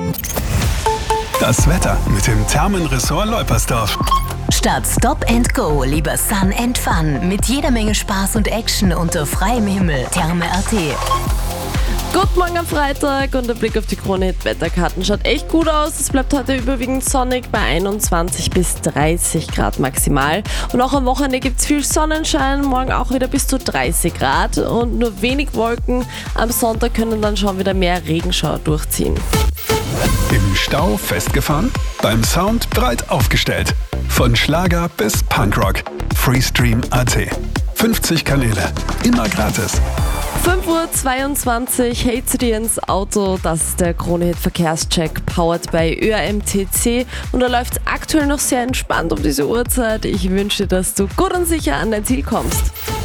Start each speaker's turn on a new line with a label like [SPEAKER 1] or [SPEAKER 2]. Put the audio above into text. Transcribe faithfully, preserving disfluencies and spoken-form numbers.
[SPEAKER 1] Das Wetter mit dem Thermenressort Leupersdorf.
[SPEAKER 2] Statt Stop and Go lieber Sun and Fun mit jeder Menge Spaß und Action unter freiem Himmel. Therme punkt at.
[SPEAKER 3] Guten Morgen am Freitag und der Blick auf die Krone-Hit-Wetterkarten schaut echt gut aus. Es bleibt heute überwiegend sonnig bei einundzwanzig bis dreißig Grad maximal. Und auch am Wochenende gibt es viel Sonnenschein, morgen auch wieder bis zu dreißig Grad und nur wenig Wolken. Am Sonntag können dann schon wieder mehr Regenschauer durchziehen.
[SPEAKER 1] Im Stau festgefahren? Beim Sound breit aufgestellt. Von Schlager bis Punkrock. Freestream punkt at. fünfzig Kanäle. Immer gratis.
[SPEAKER 3] fünf Uhr zweiundzwanzig, hey zu dir ins Auto, das ist der Krone-Hit Verkehrscheck, powered by Ö R M T C und er läuft aktuell noch sehr entspannt um diese Uhrzeit. Ich wünsche dir, dass du gut und sicher an dein Ziel kommst.